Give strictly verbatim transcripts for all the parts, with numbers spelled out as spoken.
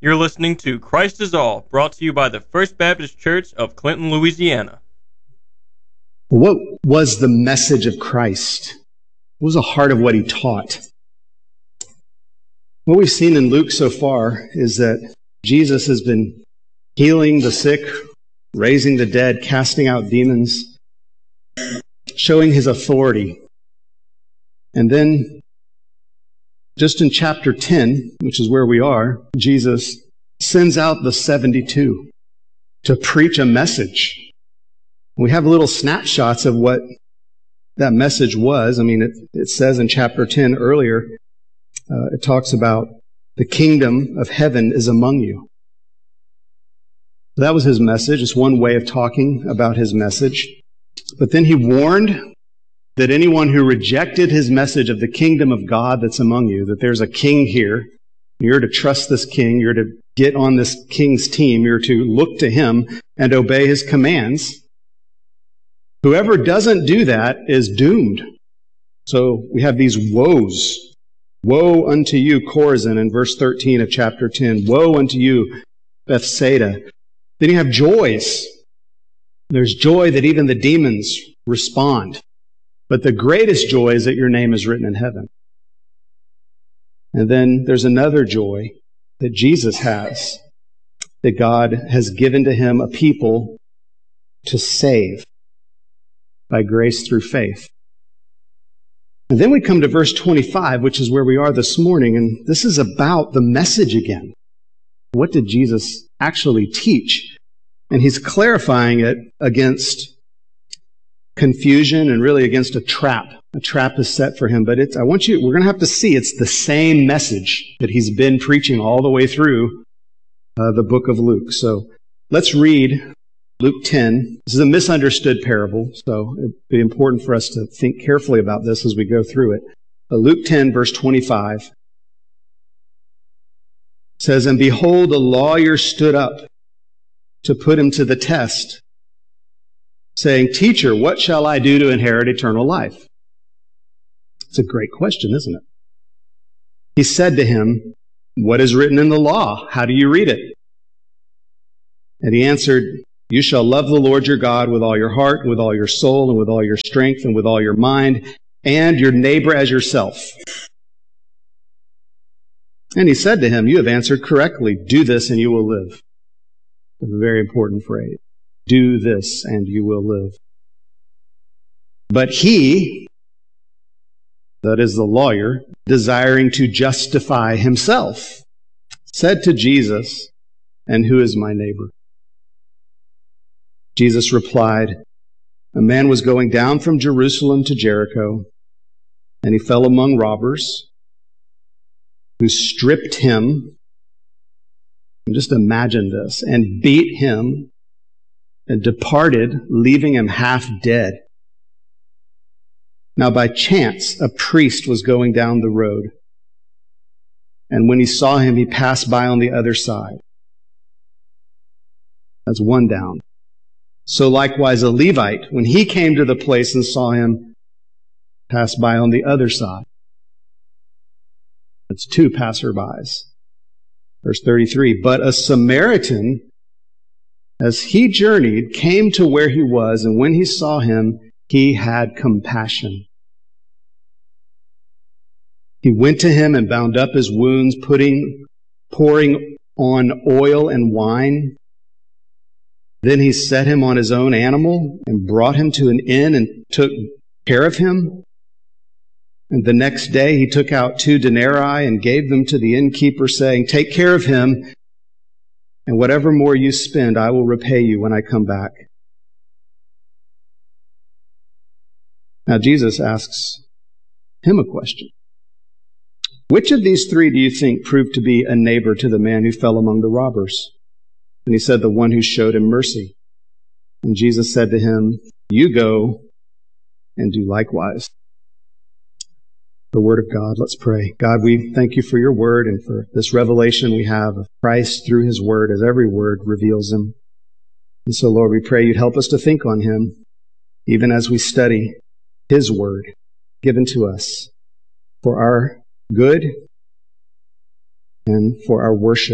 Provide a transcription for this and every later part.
You're listening to Christ is All, brought to you by the First Baptist Church of Clinton, Louisiana. What was the message of Christ? What was the heart of what he taught? What we've seen in Luke so far is that Jesus has been healing the sick, raising the dead, casting out demons, showing his authority. And then, just in chapter ten, which is where we are, Jesus sends out the seventy-two to preach a message. We have little snapshots of what that message was. I mean, it, it says in chapter ten earlier, uh, it talks about the kingdom of heaven is among you. That was his message. It's one way of talking about his message. But then he warned that anyone who rejected his message of the kingdom of God that's among you, that there's a king here, you're to trust this king, you're to get on this king's team, you're to look to him and obey his commands. Whoever doesn't do that is doomed. So we have these woes. Woe unto you, Chorazin, in verse thirteen of chapter ten. Woe unto you, Bethsaida. Then you have joys. There's joy that even the demons respond. But the greatest joy is that your name is written in heaven. And then there's another joy that Jesus has, that God has given to him a people to save by grace through faith. And then we come to verse twenty-five, which is where we are this morning, and this is about the message again. What did Jesus actually teach? And he's clarifying it against confusion and really against a trap. A trap is set for him, but it's, I want you, we're going to have to see it's the same message that he's been preaching all the way through uh, the book of Luke. So let's read Luke ten. This is a misunderstood parable, so it'd be important for us to think carefully about this as we go through it. But Luke ten, verse twenty-five says, "And behold, a lawyer stood up to put him to the test, saying, 'Teacher, what shall I do to inherit eternal life?'" It's a great question, isn't it? He said to him, "What is written in the law? How do you read it?" And he answered, "You shall love the Lord your God with all your heart, with all your soul, and with all your strength, and with all your mind, and your neighbor as yourself." And he said to him, "You have answered correctly. Do this and you will live." A very important phrase. Do this and you will live. But he, that is the lawyer, desiring to justify himself, said to Jesus, "And who is my neighbor?" Jesus replied, "A man was going down from Jerusalem to Jericho, and he fell among robbers, who stripped him," and just imagine this, "and beat him, and departed, leaving him half dead. Now by chance a priest was going down the road, and when he saw him, he passed by on the other side." That's one down. "So likewise a Levite, when he came to the place and saw him, passed by on the other side." That's two passerbys. Verse thirty-three, "But a Samaritan, as he journeyed, came to where he was, and when he saw him, he had compassion. He went to him and bound up his wounds, putting, pouring on oil and wine. Then he set him on his own animal and brought him to an inn and took care of him. And the next day he took out two denarii and gave them to the innkeeper, saying, 'Take care of him, and whatever more you spend, I will repay you when I come back.'" Now Jesus asks him a question. "Which of these three do you think proved to be a neighbor to the man who fell among the robbers?" And he said, "The one who showed him mercy." And Jesus said to him, "You go and do likewise." The word of God. Let's pray. God, we thank you for your word and for this revelation we have of Christ through his word, as every word reveals him. And so, Lord, we pray you'd help us to think on him, even as we study his word given to us for our good and for our worship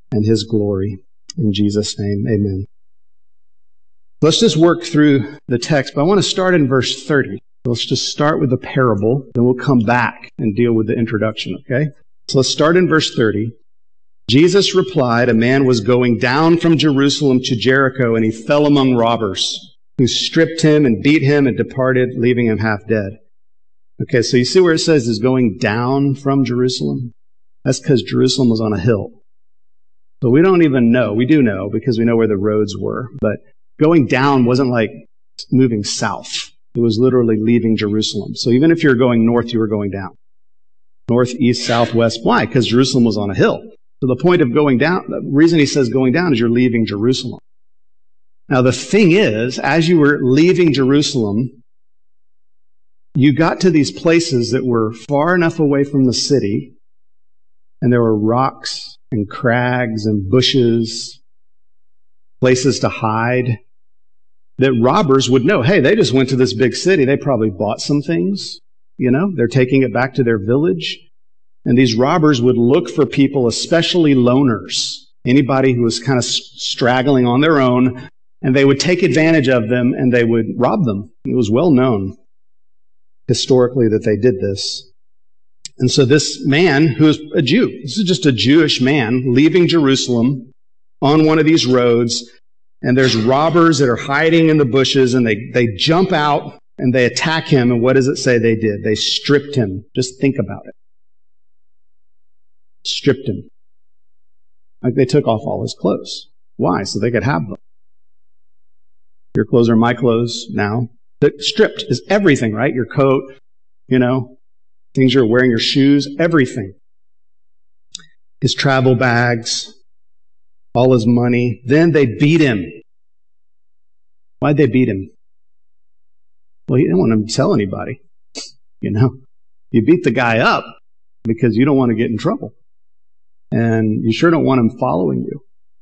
and his glory. In Jesus' name, amen. Let's just work through the text, but I want to start in verse thirty. Let's just start with the parable, then we'll come back and deal with the introduction, okay? So let's start in verse thirty. Jesus replied, a man was going down from Jerusalem to Jericho, and he fell among robbers, who stripped him and beat him and departed, leaving him half dead. Okay, so you see where it says is going down from Jerusalem? That's because Jerusalem was on a hill. So we don't even know. We do know because we know where the roads were. But going down wasn't like moving south. It was literally leaving Jerusalem. So even if you're going north, you were going down. North, east, south, west. Why? Because Jerusalem was on a hill. So the point of going down, the reason he says going down is you're leaving Jerusalem. Now the thing is, as you were leaving Jerusalem, you got to these places that were far enough away from the city, and there were rocks and crags and bushes, places to hide, that robbers would know, hey, they just went to this big city. They probably bought some things. You know, they're taking it back to their village. And these robbers would look for people, especially loners, anybody who was kind of straggling on their own, and they would take advantage of them and they would rob them. It was well known historically that they did this. And so this man, who is a Jew, this is just a Jewish man leaving Jerusalem on one of these roads, and there's robbers that are hiding in the bushes, and they, they jump out and they attack him. And what does it say they did? They stripped him. Just think about it. Stripped him. Like they took off all his clothes. Why? So they could have them. Your clothes are my clothes now. But stripped is everything, right? Your coat, you know, things you're wearing, your shoes, everything. His travel bags, all his money. Then they beat him. Why'd they beat him? Well, he didn't want him to tell anybody. You know, you beat the guy up because you don't want to get in trouble. And you sure don't want him following you.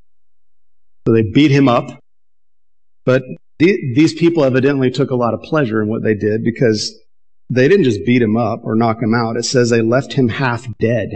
So they beat him up. But these people evidently took a lot of pleasure in what they did because they didn't just beat him up or knock him out. It says they left him half dead.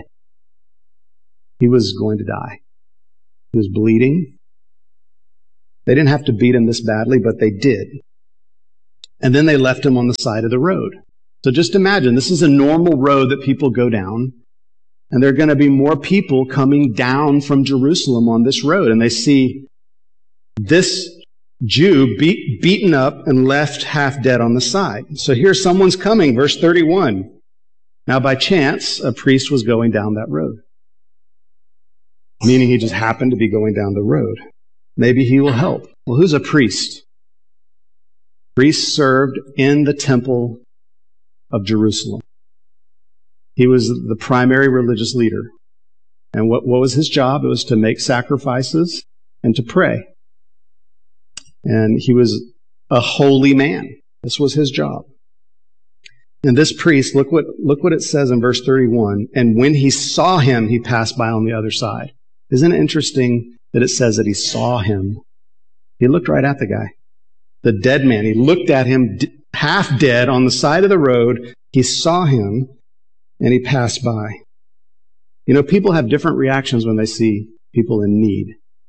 He was going to die. He was bleeding. They didn't have to beat him this badly, but they did. And then they left him on the side of the road. So just imagine, this is a normal road that people go down. And there are going to be more people coming down from Jerusalem on this road. And they see this Jew beat, beaten up and left half dead on the side. So here someone's coming, verse thirty-one. Now by chance, a priest was going down that road. Meaning he just happened to be going down the road. Maybe he will help. Well, who's a priest? Priests served in the temple of Jerusalem. He was the primary religious leader. And what, what was his job? It was to make sacrifices and to pray. And he was a holy man. This was his job. And this priest, look what, look what it says in verse thirty-one. And when he saw him, he passed by on the other side. Isn't it interesting that it says that he saw him? He looked right at the guy. The dead man. He looked at him half dead on the side of the road. He saw him. And he passed by. You know, people have different reactions when they see people in need.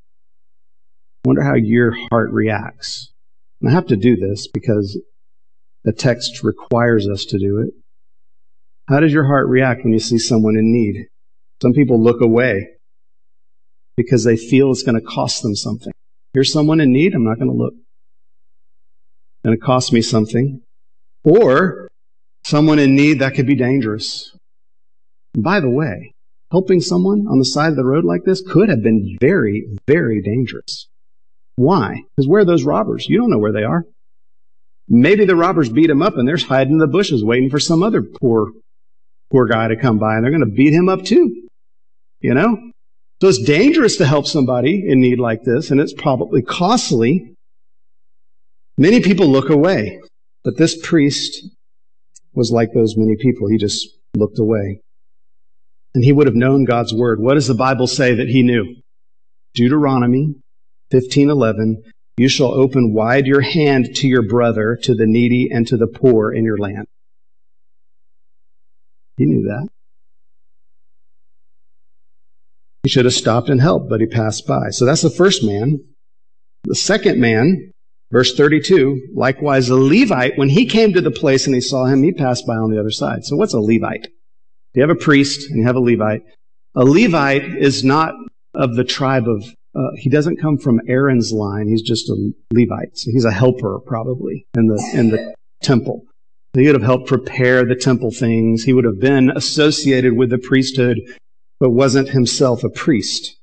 I wonder how your heart reacts. And I have to do this because the text requires us to do it. How does your heart react when you see someone in need? Some people look away because they feel it's going to cost them something. Here's someone in need, I'm not going to look. It's going to cost me something. Or someone in need, that could be dangerous. And by the way, helping someone on the side of the road like this could have been very, very dangerous. Why? Because where are those robbers? You don't know where they are. Maybe the robbers beat him up and they're hiding in the bushes waiting for some other poor, poor guy to come by, and they're going to beat him up too. You know? So it's dangerous to help somebody in need like this, and it's probably costly. Many people look away, but this priest was like those many people. He just looked away. And he would have known God's word. What does the Bible say that he knew? Deuteronomy fifteen eleven, you shall open wide your hand to your brother, to the needy, and to the poor in your land. He knew that. He should have stopped and helped, but he passed by. So that's the first man. The second man, verse thirty-two, likewise a Levite, when he came to the place and he saw him, he passed by on the other side. So what's a Levite? You have a priest and you have a Levite. A Levite is not of the tribe of, uh, he doesn't come from Aaron's line. He's just a Levite. So he's a helper probably in the, in the temple. He would have helped prepare the temple things. He would have been associated with the priesthood, but wasn't himself a priest.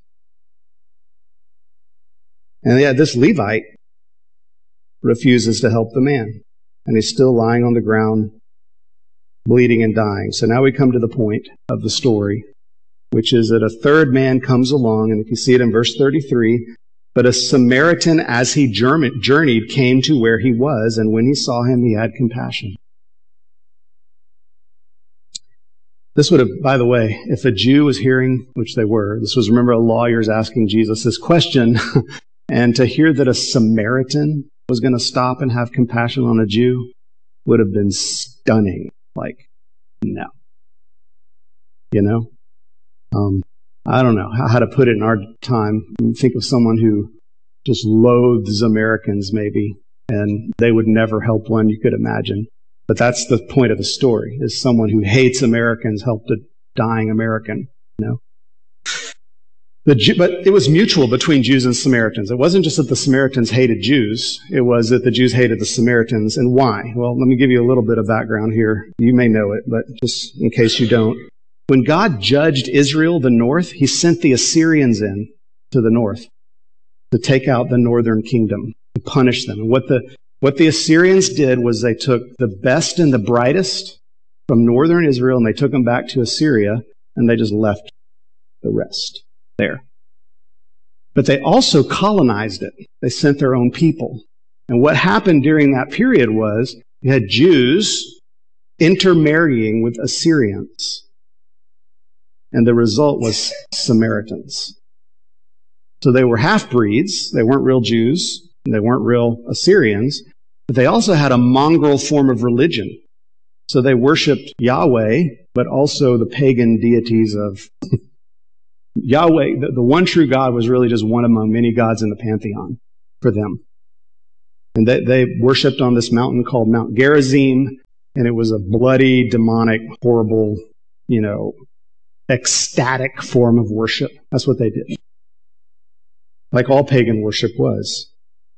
And yet this Levite refuses to help the man. And he's still lying on the ground, bleeding and dying. So now we come to the point of the story, which is that a third man comes along, and if you see it in verse thirty-three, but a Samaritan, as he journeyed, came to where he was, and when he saw him, he had compassion. This would have, by the way, if a Jew was hearing, which they were, this was, remember, a lawyer's asking Jesus this question, and to hear that a Samaritan was going to stop and have compassion on a Jew would have been stunning. Like, no. You know? Um, I don't know how, how to put it in our time. Think of someone who just loathes Americans, maybe, and they would never help one you could imagine. But that's the point of the story, is someone who hates Americans helped a dying American, you know? The Jew, but it was mutual between Jews and Samaritans. It wasn't just that the Samaritans hated Jews. It was that the Jews hated the Samaritans. And why? Well, let me give you a little bit of background here. You may know it, but just in case you don't. When God judged Israel, the north, he sent the Assyrians in to the north to take out the northern kingdom, to punish them. And what the, what the Assyrians did was they took the best and the brightest from northern Israel and they took them back to Assyria and they just left the rest there. But they also colonized it. They sent their own people. And what happened during that period was you had Jews intermarrying with Assyrians. And the result was Samaritans. So they were half-breeds. They weren't real Jews. And they weren't real Assyrians. But they also had a mongrel form of religion. So they worshipped Yahweh, but also the pagan deities of Yahweh. The, the one true God was really just one among many gods in the pantheon for them. And they, they worshipped on this mountain called Mount Gerizim. And it was a bloody, demonic, horrible, you know, ecstatic form of worship. That's what they did. Like all pagan worship was.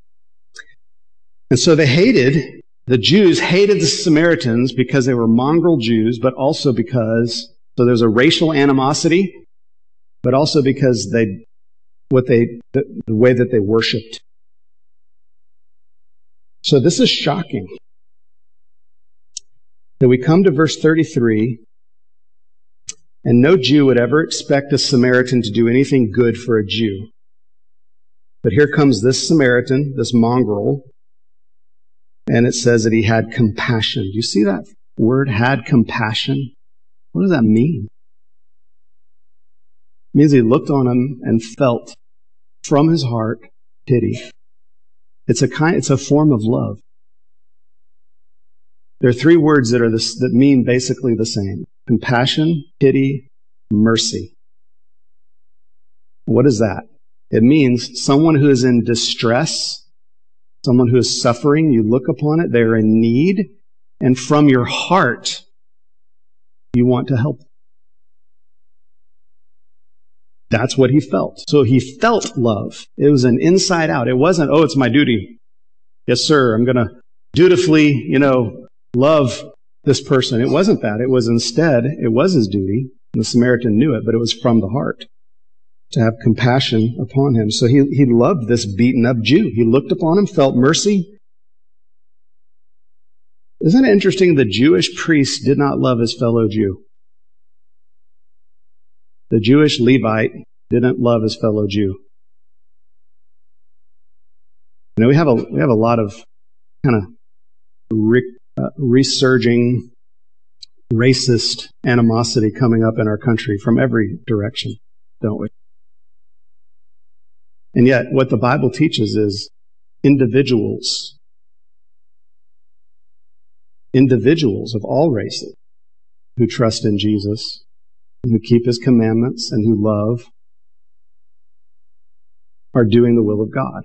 And so they hated, the Jews hated the Samaritans because they were mongrel Jews, but also because, so there's a racial animosity, but also because they, what they, the, the way that they worshiped. So this is shocking. That we come to verse thirty-three, and no Jew would ever expect a Samaritan to do anything good for a Jew. But here comes this Samaritan, this mongrel, and it says that he had compassion. Do you see that word, had compassion? What does that mean? It means he looked on him and felt from his heart pity. It's a kind, it's a form of love. There are three words that are this, that mean basically the same: compassion, pity, mercy. What is that? It means someone who is in distress, someone who is suffering. You look upon it; they're in need, and from your heart, you want to help. That's what he felt. So he felt love. It was an inside out. It wasn't, oh, it's my duty. Yes, sir, I'm going to dutifully, you know, love this person. It wasn't that. It was instead, it was his duty. And the Samaritan knew it, but it was from the heart to have compassion upon him. So he, he loved this beaten up Jew. He looked upon him, felt mercy. Isn't it interesting? The Jewish priest did not love his fellow Jew. The Jewish Levite didn't love his fellow Jew. You know, we have a we have a lot of kind of re, uh, resurging racist animosity coming up in our country from every direction, don't we? And yet, what the Bible teaches is individuals, individuals of all races who trust in Jesus, who keep his commandments and who love, are doing the will of God.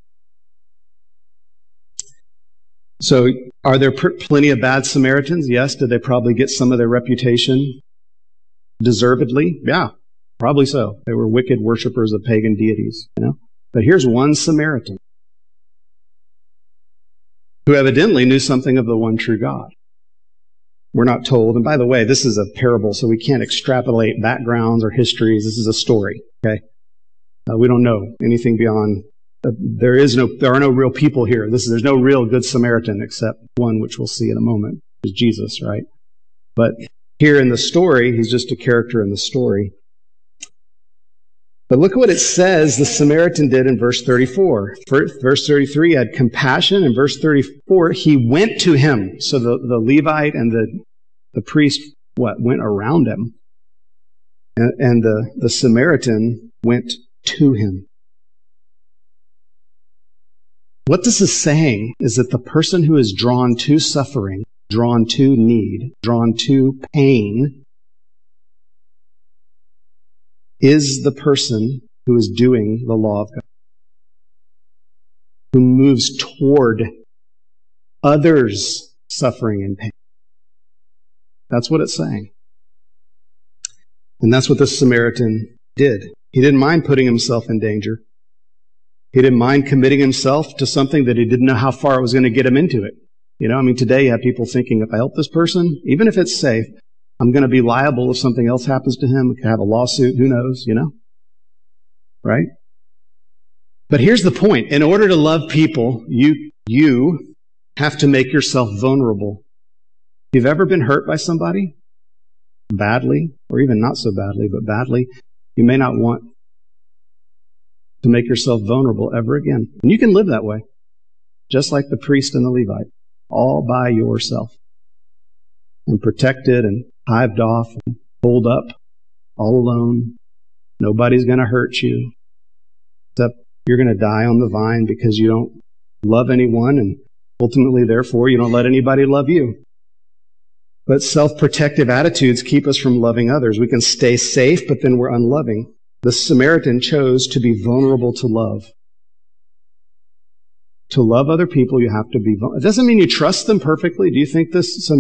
So are there pr- plenty of bad Samaritans? Yes. Did they probably get some of their reputation deservedly? Yeah, probably so. They were wicked worshipers of pagan deities, you know. But here's one Samaritan who evidently knew something of the one true God. We're not told. And by the way, this is a parable, so we can't extrapolate backgrounds or histories. This is a story, okay? Uh, we don't know anything beyond. Uh, there is no. There are no real people here. This is, there's no real good Samaritan except one, which we'll see in a moment, is Jesus, right? But here in the story, he's just a character in the story. But look at what it says the Samaritan did in verse thirty-four. Verse thirty-three had compassion. In verse thirty-four, he went to him. So the, the Levite and the, the priest, what, went around him. And, and the, the Samaritan went to him. What this is saying is that the person who is drawn to suffering, drawn to need, drawn to pain, is the person who is doing the law of God, who moves toward others' suffering and pain. That's what it's saying. And that's what the Samaritan did. He didn't mind putting himself in danger. He didn't mind committing himself to something that he didn't know how far it was going to get him into it. You know, I mean, today you have people thinking, if I help this person, even if it's safe, I'm going to be liable if something else happens to him. I could have a lawsuit. Who knows, you know? Right? But here's the point. In order to love people, you, you have to make yourself vulnerable. If you've ever been hurt by somebody badly, or even not so badly, but badly, you may not want to make yourself vulnerable ever again. And you can live that way, just like the priest and the Levite, all by yourself, and protected and hived off and pulled up, all alone. Nobody's going to hurt you, except you're going to die on the vine because you don't love anyone, and ultimately, therefore, you don't let anybody love you. But self-protective attitudes keep us from loving others. We can stay safe, but then we're unloving. The Samaritan chose to be vulnerable to love. To love other people, you have to be vulnerable. It doesn't mean you trust them perfectly. Do you think this